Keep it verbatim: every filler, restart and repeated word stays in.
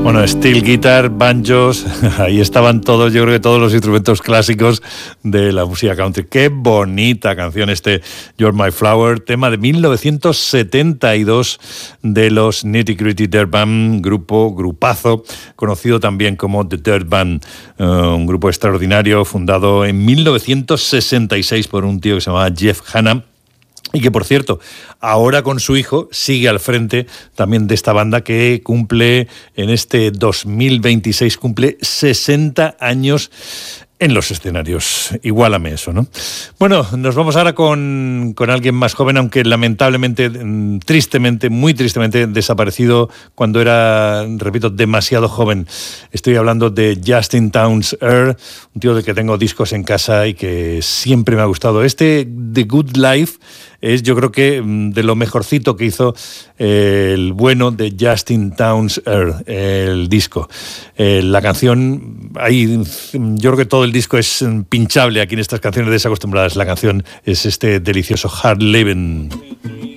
Bueno, steel guitar, banjos, ahí estaban todos, yo creo que todos los instrumentos clásicos de la música country. Qué bonita canción este You're My Flower, tema de mil novecientos setenta y dos de los Nitty Gritty Dirt Band, grupo, grupazo, conocido también como The Dirt Band, uh, un grupo extraordinario fundado en mil novecientos sesenta y seis por un tío que se llamaba Jeff Hanna. Y que, por cierto, ahora con su hijo sigue al frente también de esta banda que cumple, en este dos mil veintiséis, cumple sesenta años en los escenarios. Iguálame eso, ¿no? Bueno, nos vamos ahora con, con alguien más joven, aunque lamentablemente, tristemente, muy tristemente, desaparecido cuando era, repito, demasiado joven. Estoy hablando de Justin Townes Earle, un tío del que tengo discos en casa y que siempre me ha gustado. Este, The Good Life, es yo creo que de lo mejorcito que hizo eh, el bueno de Justin Townes Earle, el disco. Eh, la canción, ahí yo creo que todo el disco es pinchable aquí en estas canciones desacostumbradas. La canción es este delicioso Hard Living.